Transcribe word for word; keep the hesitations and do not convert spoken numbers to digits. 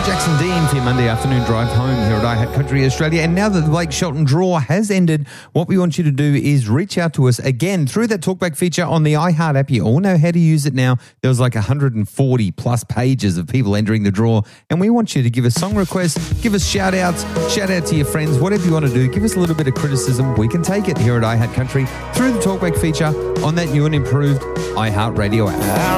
Jackson Dean for your Monday afternoon drive home here at iHat Country Australia. And now that the Blake Shelton draw has ended, what we want you to do is reach out to us again through that talkback feature on the iHeart app. You all know how to use it now. There was like one hundred forty plus pages of people entering the draw. And we want you to give us song requests, give us shout outs, shout out to your friends, whatever you want to do. Give us a little bit of criticism. We can take it here at iHat Country through the talkback feature on that new and improved iHeart Radio app.